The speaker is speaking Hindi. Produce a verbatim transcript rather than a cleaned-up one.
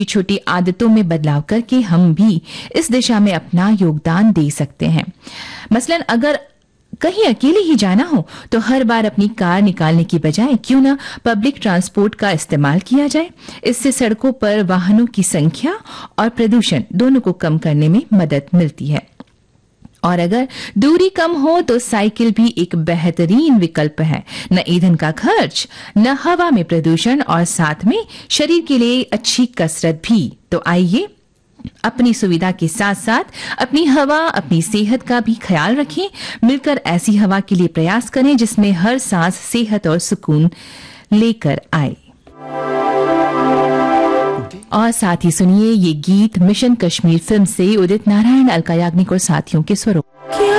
छोटी आदतों में बदलाव करके हम भी इस दिशा में अपना योगदान दे सकते हैं। मसलन अगर कहीं अकेले ही जाना हो तो हर बार अपनी कार निकालने की बजाय क्यों ना पब्लिक ट्रांसपोर्ट का इस्तेमाल किया जाए। इससे सड़कों पर वाहनों की संख्या और प्रदूषण दोनों को कम करने में मदद मिलती है। और अगर दूरी कम हो तो साइकिल भी एक बेहतरीन विकल्प है। न ईंधन का खर्च, न हवा में प्रदूषण और साथ में शरीर के लिए अच्छी कसरत भी। तो आइए अपनी सुविधा के साथ साथ अपनी हवा, अपनी सेहत का भी ख्याल रखें। मिलकर ऐसी हवा के लिए प्रयास करें जिसमें हर सांस सेहत और सुकून लेकर आए। और साथ ही सुनिए ये गीत मिशन कश्मीर फिल्म से उदित नारायण, अलका याग्निक और साथियों के स्वरों।